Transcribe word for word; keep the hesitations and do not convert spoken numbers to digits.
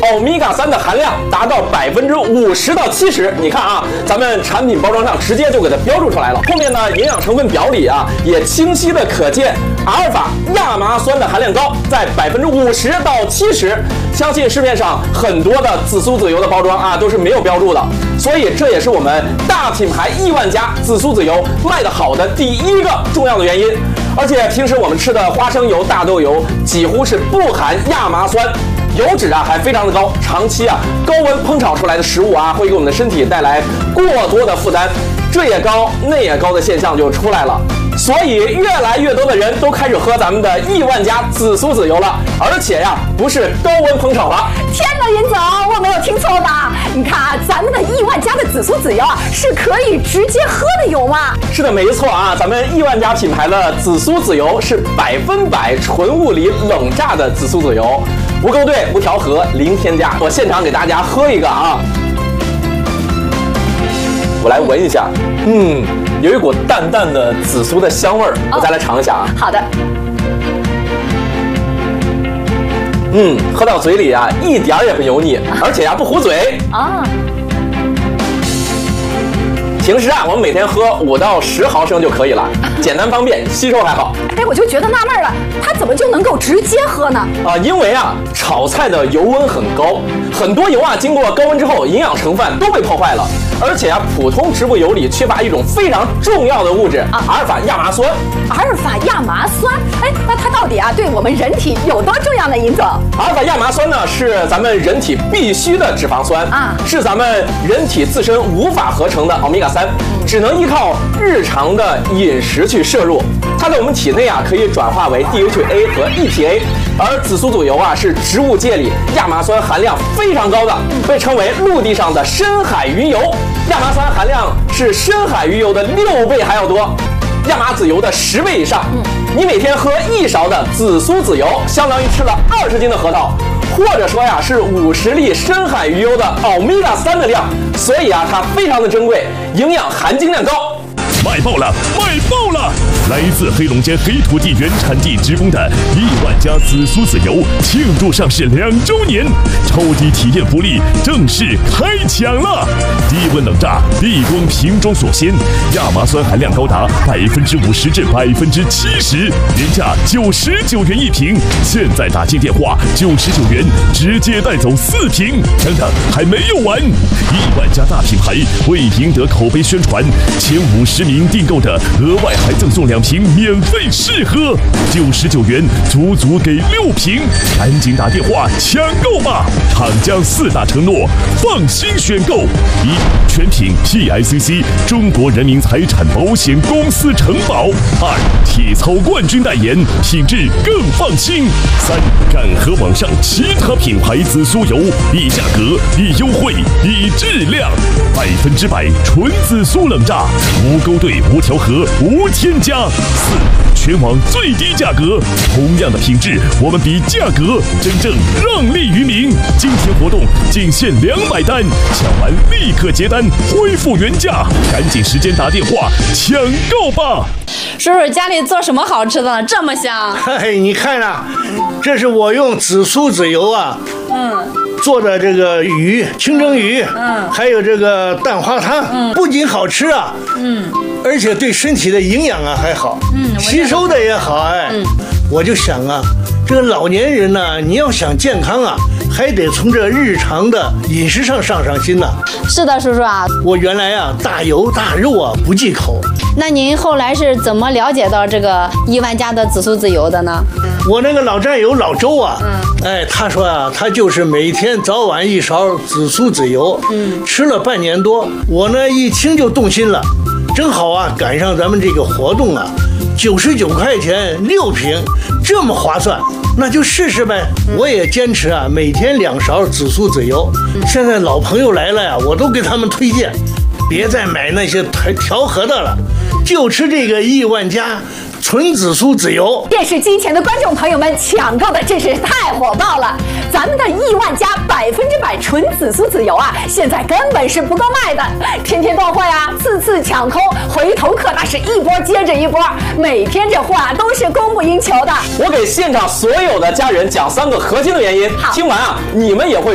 欧米伽三的含量达到百分之五十到七十。你看啊，咱们产品包装上直接就给它标注出来了。后面呢，营养成分表里啊也清晰的可见阿尔法亚麻酸的含量高，在百分之五十到七十。相信市面上很多的紫苏籽油的包装啊都是没有标注的，所以这也是我们大品牌亿万家紫苏籽油卖得好的第一个重要的原因。而且平时我们吃的花生油、大豆油几乎是不含亚麻酸，油脂啊还非常的高，长期啊高温烹炒出来的食物啊会给我们的身体带来过多的负担，这也高那也高的现象就出来了。所以越来越多的人都开始喝咱们的亿万家紫苏籽油了，而且呀不是高温烹炒了。 天哪，尹总，我没有听错吧？你看啊，咱们的亿万家的紫苏籽油啊是可以直接喝的油吗？ 是的，没错啊，咱们亿万家品牌的紫苏籽油是百分百纯物理冷榨的紫苏籽油，无勾兑、无调和、零添加。我现场给大家喝一个啊，我来闻一下，嗯，有一股淡淡的紫苏的香味儿，我再来尝一下啊。 好的。 嗯，喝到嘴里啊，一点儿也不油腻，而且呀不糊嘴啊。平时啊，我们每天喝五到十毫升就可以了，简单方便，吸收还好。 哎，我就觉得纳闷了，它怎么就能够直接喝呢？ 啊，因为啊，炒菜的油温很高，很多油啊经过高温之后，营养成分都被破坏了，而且啊，普通植物油里缺乏一种非常重要的物质啊，阿尔法亚麻酸。 阿尔法亚麻酸，哎，那它到底啊对我们人体有多重要呢？尹总， 阿尔法亚麻酸呢是咱们人体必需的脂肪酸啊，是咱们人体自身无法合成的欧米伽三，只能依靠日常的饮食去摄入。它在我们体内啊可以转化为 D H A 和 E P A， 而紫苏籽油啊是植物界里亚麻酸含量非常高的，被称为陆地上的深海鱼油。亚麻酸含量是深海鱼油的六倍还要多，亚麻籽油的十倍以上。你每天喝一勺的紫苏籽油，相当于吃了二十斤的核桃，或者说呀是五十粒深海鱼油的欧米伽三的量，所以啊它非常的珍贵，营养含金量高。 卖爆了，卖爆了！来自黑龙江黑土地原产地直供的亿万家紫苏籽油庆祝上市两周年，超低体验福利正式开抢了！低温冷榨，避光瓶装锁鲜，亚麻酸含量高达百分之五十至百分之七十，原价九十九元一瓶，现在打进电话九十九元直接带走四瓶。等等，还没有完！亿万家大品牌为赢得口碑宣传，前五十名订购的额外还赠送两瓶免费试喝，九十九元足足给六瓶，赶紧打电话抢购吧！厂家四大承诺，放心选购：一、全品 P I C C 中国人民财产保险公司承保；二、体操冠军代言，品质更放心；三、敢和网上其他品牌紫苏油比价格、比优惠、比质量，百分之百纯紫苏冷榨，无勾兑、无调和、无添加。四、全网最低价格，同样的品质，我们比价格，真正让利于民。今天活动仅限两百单，抢完立刻结单，恢复原价，赶紧时间打电话抢购吧！ 叔叔家里做什么好吃的呢？这么香？ 嘿，你看啊，这是我用紫苏籽油啊， 嗯， 做的这个鱼，清蒸鱼，嗯，还有这个蛋花汤，嗯，不仅好吃啊，嗯，而且对身体的营养啊还好，嗯，吸收的也好，哎，嗯，我就想啊，这个老年人呢，你要想健康啊，还得从这日常的饮食上上上心呐。 是的，叔叔啊， 我原来啊大油大肉啊不忌口。 那您后来是怎么了解到这个亿万家的紫苏籽油的呢？ 我那个老战友老周啊，嗯，哎，他说啊，他就是每天早晚一勺紫苏籽油，嗯，吃了半年多，我呢一听就动心了，正好啊赶上咱们这个活动啊，九十九块钱六瓶，这么划算，那就试试呗。我也坚持啊，每天两勺紫苏籽油。现在老朋友来了呀，我都给他们推荐，别再买那些调和的了，就吃这个亿万家纯紫苏籽油。 电视机前的观众朋友们，抢购的真是太火爆了！咱们的亿万家百分之百纯紫苏籽油啊，现在根本是不够卖的，天天断货啊，次次抢空，回头客那是一波接着一波，每天这货啊都是供不应求的。 我给现场所有的家人讲三个核心的原因，听完啊，你们也会